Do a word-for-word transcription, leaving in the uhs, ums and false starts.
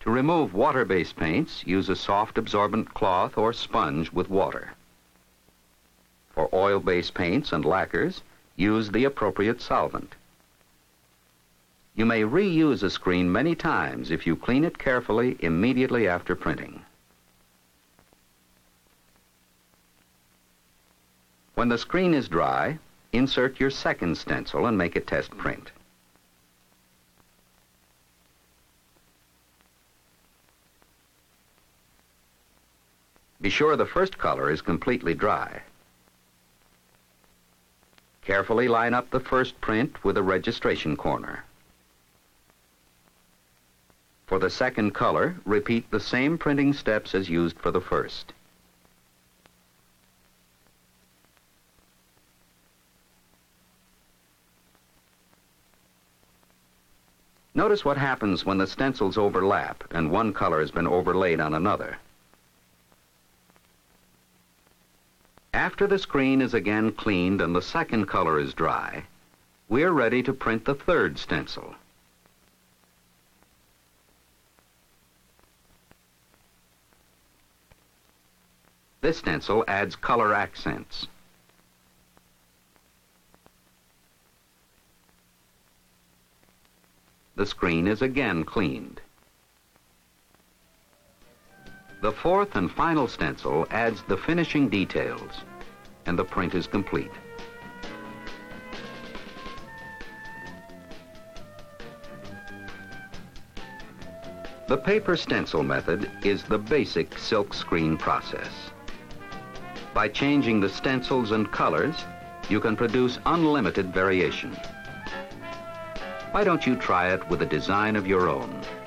To remove water-based paints, use a soft absorbent cloth or sponge with water. For oil-based paints and lacquers, use the appropriate solvent. You may reuse a screen many times if you clean it carefully immediately after printing. When the screen is dry, insert your second stencil and make a test print. Be sure the first color is completely dry. Carefully line up the first print with a registration corner. For the second color, repeat the same printing steps as used for the first. Notice what happens when the stencils overlap and one color has been overlaid on another. After the screen is again cleaned and the second color is dry, we are ready to print the third stencil. This stencil adds color accents. The screen is again cleaned. The fourth and final stencil adds the finishing details, and the print is complete. The paper stencil method is the basic silk screen process. By changing the stencils and colors, you can produce unlimited variation. Why don't you try it with a design of your own?